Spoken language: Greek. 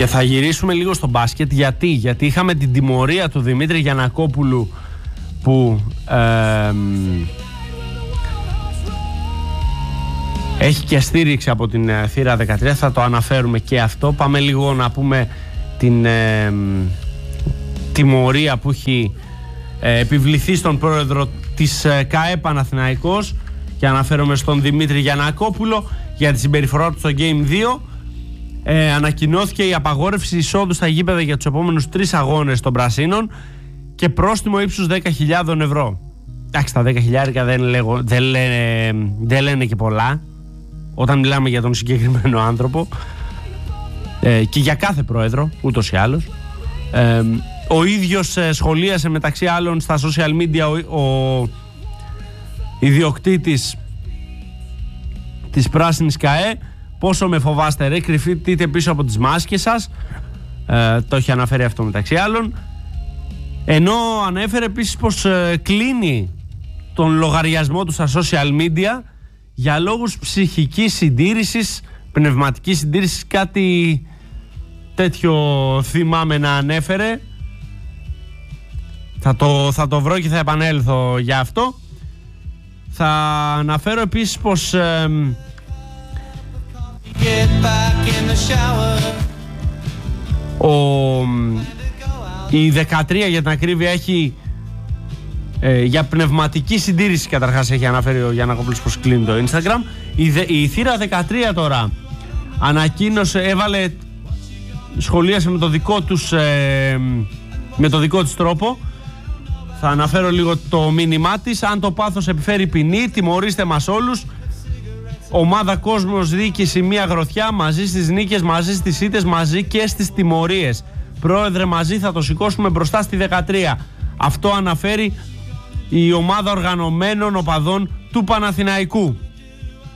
Και θα γυρίσουμε λίγο στο μπάσκετ. Γιατί είχαμε την τιμωρία του Δημήτρη Γιαννακόπουλου που έχει και στήριξη από την θύρα 13. Θα το αναφέρουμε και αυτό. Πάμε λίγο να πούμε την τιμωρία που έχει επιβληθεί στον πρόεδρο της ΚΑΕ Παναθηναϊκός, και αναφέρομαι στον Δημήτρη Γιαννακόπουλο για τη συμπεριφορά του στο Game 2. Ανακοινώθηκε η απαγόρευση εισόδου στα γήπεδα για τους επόμενους 3 αγώνες των Πρασίνων και πρόστιμο ύψους 10.000 ευρώ. Εντάξει, τα 10.000 δεν λένε και πολλά όταν μιλάμε για τον συγκεκριμένο άνθρωπο, και για κάθε πρόεδρο ούτως ή άλλως. Ο ίδιος σχολίασε μεταξύ άλλων στα social media ο ιδιοκτήτης της πράσινης ΚΑΕ: πόσο με φοβάστε ρε, κρυφτείτε πίσω από τις μάσκες σας. Το έχει αναφέρει αυτό μεταξύ άλλων, ενώ ανέφερε επίσης πως κλείνει τον λογαριασμό του στα social media για λόγους ψυχικής συντήρησης, πνευματικής συντήρησης, κάτι τέτοιο θυμάμαι να ανέφερε. Θα το βρω και θα επανέλθω για αυτό. Θα αναφέρω επίσης πως η 13 για την ακρίβεια έχει για πνευματική συντήρηση, καταρχάς έχει αναφέρει ο Γιαννακόπουλος πως κλείνει το Instagram. Η θύρα 13 τώρα ανακοίνωσε, σχολίασε με το δικό της τρόπο. Θα αναφέρω λίγο το μήνυμά της: αν το πάθος επιφέρει ποινή, τιμωρήστε μας όλους. Ομάδα κόσμος διοίκηση μία γροθιά, μαζί στις νίκες, μαζί στις ήττες, μαζί και στις τιμωρίες. Πρόεδρε, μαζί θα το σηκώσουμε μπροστά στη 13. Αυτό αναφέρει η ομάδα οργανωμένων οπαδών του Παναθηναϊκού.